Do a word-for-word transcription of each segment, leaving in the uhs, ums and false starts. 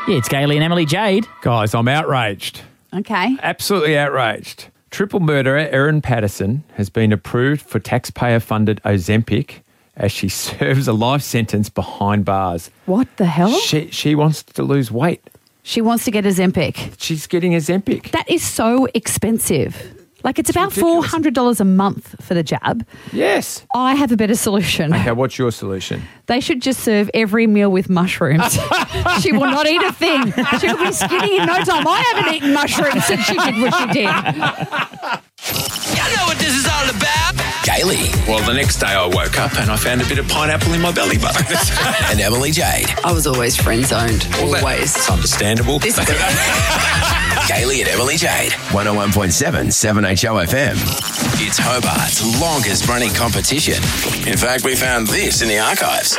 Yeah, it's Gailey and Emily Jade. Guys, I'm outraged. Okay. Absolutely outraged. Triple murderer Erin Patterson has been approved for taxpayer-funded Ozempic as she serves a life sentence behind bars. What the hell? She she wants to lose weight. She wants to get Ozempic. She's getting Ozempic. That is so expensive. Like, it's, it's about ridiculous. four hundred dollars a month for the jab. Yes. I have a better solution. Okay, what's your solution? They should just serve every meal with mushrooms. She will not eat a thing. She'll be skinny in no time. I haven't eaten mushrooms since she did what she did. You know what this is all about. Gailey. Well, the next day I woke up and I found a bit of pineapple in my belly button. And Emily Jade. I was always friend-zoned. Well, always. It's understandable. This Gailey and Emily Jade. one oh one point seven, seven H O F M. It's Hobart's longest running competition. In fact, we found this in the archives.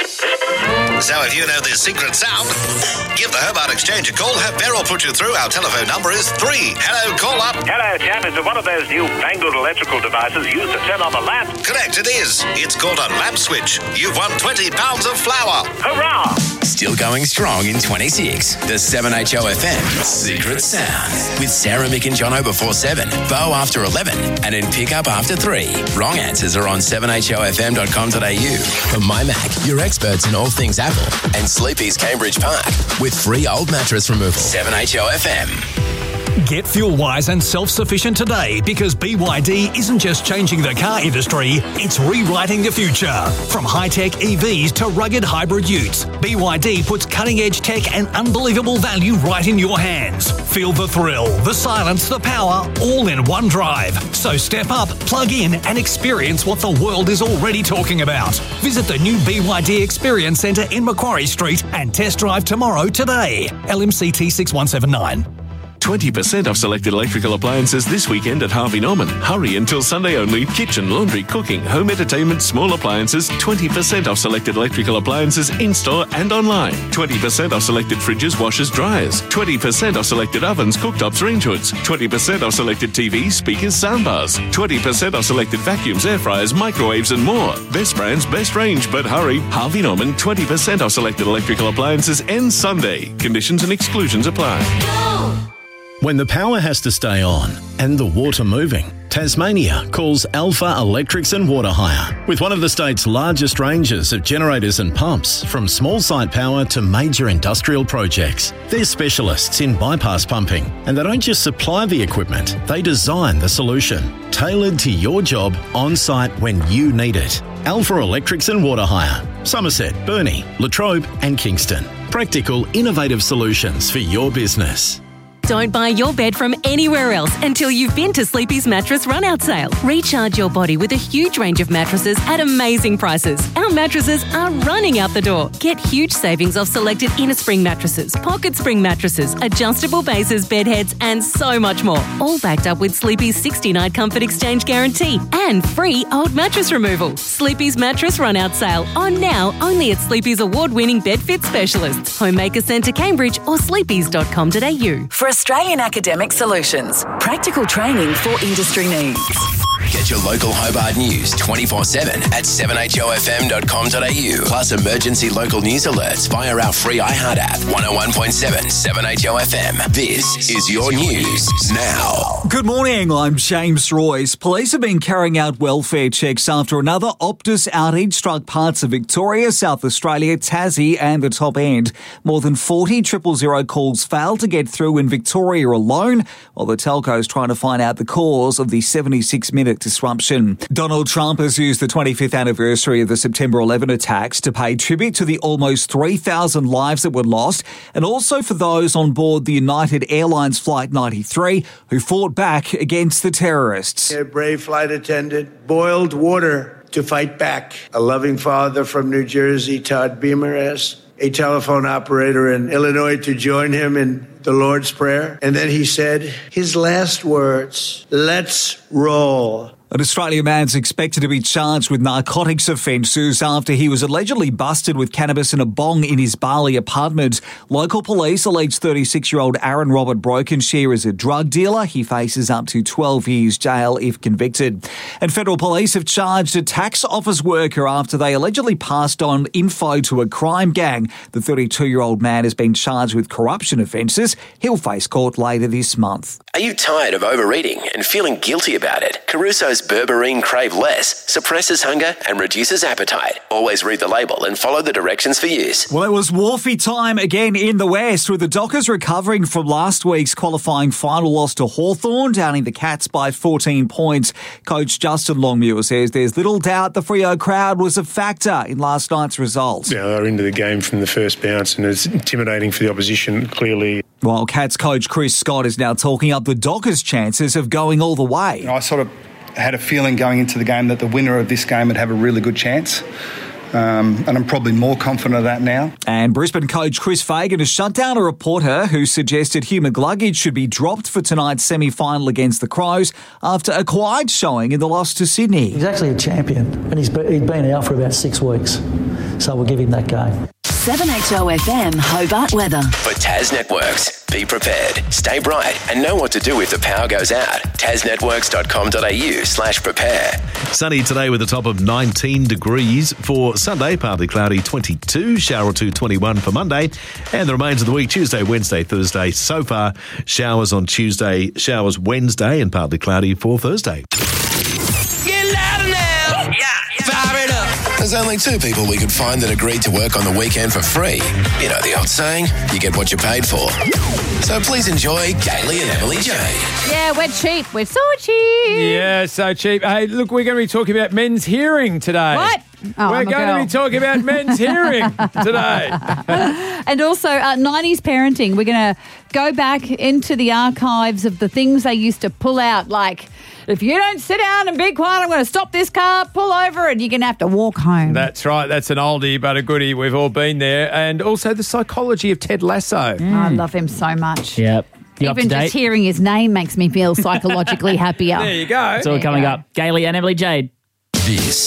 So if you know this secret sound, give the Hobart Exchange a call. Have Beryl put you through. Our telephone number is three. Hello, call up. Hello, chap. Is it one of those new fangled electrical devices used to turn on the lamp? Correct, it is. It's called a lamp switch. You've won twenty pounds of flour. Hurrah! Still going strong in twenty-six. The seven H O F M Secret Sound. With Sarah, Mick and Jono before seven, Bo after eleven, and in Pickup after three. Wrong answers are on seven H O F M dot com dot a u. From MyMac, your experts in all things Apple, and Sleepy's Cambridge Park, with free old mattress removal. seven H O F M. Get fuel-wise and self-sufficient today because B Y D isn't just changing the car industry, it's rewriting the future. From high-tech E Vs to rugged hybrid utes, B Y D puts cutting-edge tech and unbelievable value right in your hands. Feel the thrill, the silence, the power, all in one drive. So step up, plug in and experience what the world is already talking about. Visit the new B Y D Experience Centre in Macquarie Street and test drive tomorrow today. L M C T six one seven nine. twenty percent off selected electrical appliances this weekend at Harvey Norman. Hurry until Sunday only. Kitchen, laundry, cooking, home entertainment, small appliances. twenty percent off selected electrical appliances in-store and online. twenty percent off selected fridges, washers, dryers. twenty percent off selected ovens, cooktops, range hoods. twenty percent off selected T Vs, speakers, soundbars. twenty percent off selected vacuums, air fryers, microwaves and more. Best brands, best range, but hurry. Harvey Norman, twenty percent off selected electrical appliances ends Sunday. Conditions and exclusions apply. When the power has to stay on and the water moving, Tasmania calls Alpha Electrics and Water Hire. With one of the state's largest ranges of generators and pumps, from small site power to major industrial projects. They're specialists in bypass pumping, and they don't just supply the equipment, they design the solution, tailored to your job on site when you need it. Alpha Electrics and Water Hire. Somerset, Burnie, Latrobe and Kingston. Practical, innovative solutions for your business. Don't buy your bed from anywhere else until you've been to Sleepy's Mattress Run-Out Sale. Recharge your body with a huge range of mattresses at amazing prices. Our mattresses are running out the door. Get huge savings off selected inner spring mattresses, pocket spring mattresses, adjustable bases, bed heads, and so much more. All backed up with Sleepy's sixty-night comfort exchange guarantee and free old mattress removal. Sleepy's Mattress Run-Out Sale on now only at Sleepy's award-winning bed fit specialists, Homemaker Centre Cambridge or sleepys dot com dot a u. For Australian Academic Solutions, practical training for industry needs. Get your local Hobart news twenty-four seven at seven H O F M dot com dot a u. Plus emergency local news alerts via our free iHeart app. one oh one point seven, seven H O F M. This is your news now. Good morning, I'm James Royce. Police have been carrying out welfare checks after another Optus outage struck parts of Victoria, South Australia, Tassie and the top end. More than forty triple zero calls failed to get through in Victoria alone, while the telco is trying to find out the cause of the seventy-six minute disruption. Donald Trump has used the twenty-fifth anniversary of the September eleventh attacks to pay tribute to the almost three thousand lives that were lost, and also for those on board the United Airlines Flight ninety-three who fought back against the terrorists. A brave flight attendant boiled water to fight back. A loving father from New Jersey, Todd Beamer, asked a telephone operator in Illinois to join him in the Lord's Prayer. And then he said his last words, "Let's roll." An Australian man's expected to be charged with narcotics offences after he was allegedly busted with cannabis in a bong in his Bali apartment. Local police allege thirty-six-year-old Aaron Robert Brokenshire is a drug dealer. He faces up to twelve years jail if convicted. And federal police have charged a tax office worker after they allegedly passed on info to a crime gang. The thirty-two-year-old man has been charged with corruption offences. He'll face court later this month. Are you tired of overeating and feeling guilty about it? Caruso's Berberine Crave Less suppresses hunger and reduces appetite. Always read the label and follow the directions for use. Well, it was Wharfie time again in the West, with the Dockers recovering from last week's qualifying final loss to Hawthorn, downing the Cats by fourteen points. Coach Justin Longmuir says there's little doubt the Freo crowd was a factor in last night's results. Yeah, they were into the game from the first bounce, and it's intimidating for the opposition, clearly. While Cats coach Chris Scott is now talking up the Dockers' chances of going all the way. I sort of had a feeling going into the game that the winner of this game would have a really good chance. Um, and I'm probably more confident of that now. And Brisbane coach Chris Fagan has shut down a reporter who suggested Hugh McGluggage should be dropped for tonight's semi-final against the Crows after a quiet showing in the loss to Sydney. He's actually a champion, and he's he'd been out for about six weeks, so we'll give him that game. seven H O F M Hobart weather. For Tas Networks, be prepared, stay bright, and know what to do if the power goes out. tasnetworks.com.au slash prepare. Sunny today with a top of nineteen degrees for Sunday, partly cloudy twenty-two, shower or two twenty-one for Monday, and the remains of the week, Tuesday, Wednesday, Thursday. So far, showers on Tuesday, showers Wednesday, and partly cloudy for Thursday. Get louder now. Yeah. Fire it up. There's only two people we could find that agreed to work on the weekend for free. You know the old saying, you get what you paid for. So please enjoy Kaylee and Emily J. Yeah, we're cheap. We're so cheap. Yeah, so cheap. Hey, look, we're going to be talking about men's hearing today. What? Oh, we're I'm a going girl. to be talking about men's hearing today. And also uh, nineties parenting. We're going to go back into the archives of the things they used to pull out, like, if you don't sit down and be quiet, I'm going to stop this car, pull over, and you're going to have to walk home. That's right. That's an oldie but a goodie. We've all been there. And also the psychology of Ted Lasso. Mm. I love him so much. Yep. You Even just hearing his name makes me feel psychologically happier. There you go. It's all coming up. Gailey and Emily Jade. This